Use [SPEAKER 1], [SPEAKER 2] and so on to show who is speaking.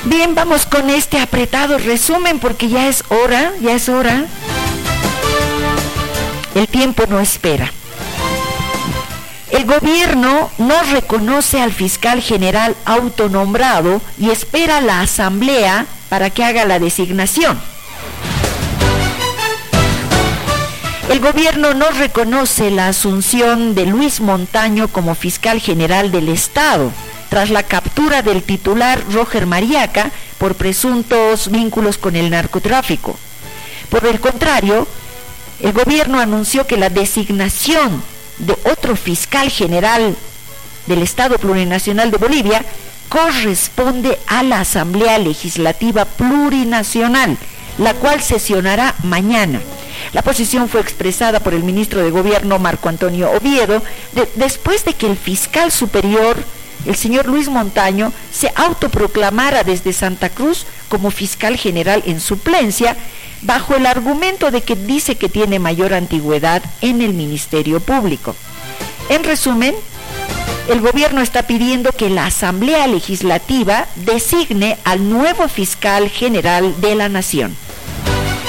[SPEAKER 1] Bien, vamos con este apretado resumen porque ya es hora. El tiempo no espera. El gobierno no reconoce al fiscal general autonombrado y espera la asamblea para que haga la designación. El gobierno no reconoce la asunción de Luis Montaño como fiscal general del Estado, tras la captura del titular Roger Mariaca por presuntos vínculos con el narcotráfico. Por el contrario, el gobierno anunció que la designación de otro fiscal general del Estado Plurinacional de Bolivia corresponde a la Asamblea Legislativa Plurinacional, la cual sesionará mañana. La posición fue expresada por el ministro de Gobierno Marco Antonio Oviedo después de que el fiscal superior, el señor Luis Montaño, se autoproclamara desde Santa Cruz como fiscal general en suplencia, bajo el argumento de que dice que tiene mayor antigüedad en el Ministerio Público. En resumen, el gobierno está pidiendo que la Asamblea Legislativa designe al nuevo fiscal general de la Nación.